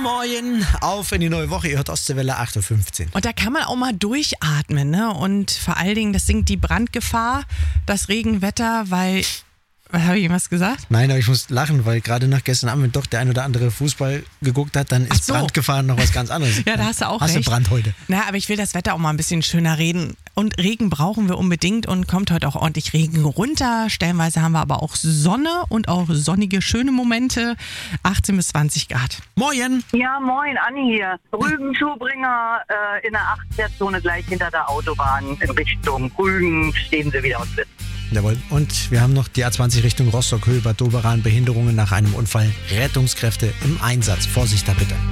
Moin, auf in die neue Woche. Ihr hört Ostseewelle 8.15 Uhr. Und da kann man auch mal durchatmen, ne? Und vor allen Dingen, das sinkt die Brandgefahr, das Regenwetter, weil... Habe ich was gesagt? Nein, aber ich muss lachen, weil gerade nach gestern Abend, wenn doch der ein oder andere Fußball geguckt hat, dann ist Brandgefahr noch was ganz anderes. Ja, da hast du auch recht. Hast du Brand heute? Na, aber ich will das Wetter auch mal ein bisschen schöner reden. Und Regen brauchen wir unbedingt und kommt heute auch ordentlich Regen runter. Stellenweise haben wir aber auch Sonne und auch sonnige, schöne Momente. 18 bis 20 Grad. Moin! Ja, moin, Anni hier. Rügen-Zubringer in der 8er-Zone gleich hinter der Autobahn in Richtung Rügen stehen sie wieder und sitzen. Jawohl. Und wir haben noch die A20 Richtung Rostock-Höhe Bad Doberan. Behinderungen nach einem Unfall. Rettungskräfte im Einsatz. Vorsicht da bitte.